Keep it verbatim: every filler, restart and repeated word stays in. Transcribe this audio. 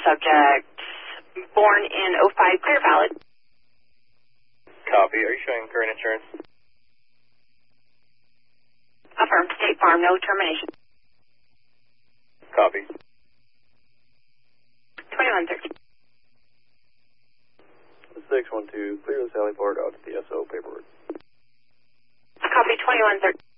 subject, born in oh five, clear valid. Copy. Are you showing current insurance? Affirm. State Farm, no termination. Copy. twenty-one thirteen. six one two, clear the Sally Port out to the S O paperwork. Copy twenty-one thirteen.